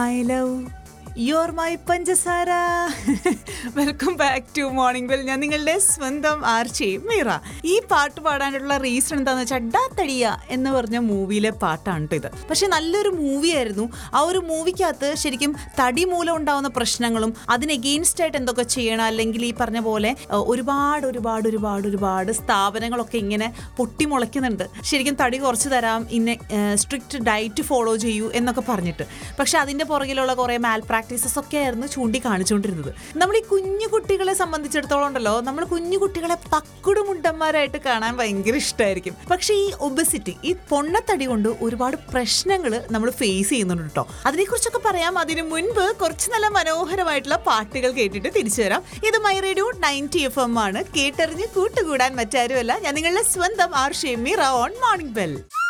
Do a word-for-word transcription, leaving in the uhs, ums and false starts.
I love you're my പഞ്ചസാര. Welcome back to morning bell. ഞാൻ നിങ്ങളുടെ സ്വന്തം ആർച്ചി മീറ. ഈ പാട്ട് പാടാനുള്ള റീസൺ എന്താണെന്ന് വെച്ചാൽ ഡാ തടിയ എന്ന് പറഞ്ഞ മൂവിയിലെ പാട്ടാണ് കേട്ടോ ഇത്. പക്ഷെ നല്ലൊരു മൂവിയായിരുന്നു. ആ ഒരു മൂവിക്കകത്ത് ശരിക്കും തടി മൂലം ഉണ്ടാവുന്ന പ്രശ്നങ്ങളും അതിന് എഗെയിൻസ്റ്റ് ആയിട്ട് എന്തൊക്കെ ചെയ്യണം, അല്ലെങ്കിൽ ഈ പറഞ്ഞ പോലെ ഒരുപാട് ഒരുപാട് ഒരുപാട് ഒരുപാട് സ്ഥാപനങ്ങളൊക്കെ ഇങ്ങനെ പൊട്ടിമുളയ്ക്കുന്നുണ്ട്. ശരിക്കും തടി കുറച്ച് തരാം, ഇന്നെ സ്ട്രിക്റ്റ് ഡയറ്റ് ഫോളോ ചെയ്യൂ എന്നൊക്കെ പറഞ്ഞിട്ട്. പക്ഷെ അതിൻ്റെ പുറകിലുള്ള കുറേ മാൽ പ്രാക്ടീസസ് ഒക്കെ ആയിരുന്നു ചൂണ്ടിക്കാണിച്ചുകൊണ്ടിരുന്നത്. നമ്മൾ ഈ കുഞ്ഞു കുട്ടികളെ സംബന്ധിച്ചിടത്തോളം ഉണ്ടല്ലോ, നമ്മൾ കുഞ്ഞു കുട്ടികളെ പക്കുടുമുണ്ടന്മാരായിട്ട് കാണാൻ ഭയങ്കര ഇഷ്ടമായിരിക്കും. പക്ഷേ ഈ ഒബസിറ്റി, ഈ പൊണ്ണത്തടി കൊണ്ട് ഒരുപാട് പ്രശ്നങ്ങൾ നമ്മൾ ഫേസ് ചെയ്യുന്നുണ്ട് കേട്ടോ. അതിനെക്കുറിച്ചൊക്കെ പറയാം. അതിനു മുൻപ് കുറച്ച് നല്ല മനോഹരമായിട്ടുള്ള പാട്ടുകൾ കേട്ടിട്ട് തിരിച്ചു വരാം. ഇത് my radio ninety F M ആണ്. കേട്ടറിഞ്ഞ് കൂട്ടുകൂടാൻ മറ്റാരുമല്ല, ഞാൻ നിങ്ങളുടെ സ്വന്തം Arshi Meera on morning bell.